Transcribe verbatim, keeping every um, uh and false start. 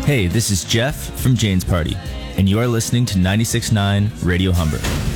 Hey, this is Jeff from Jane's Party, and you are listening to ninety-six point nine Radio Humber.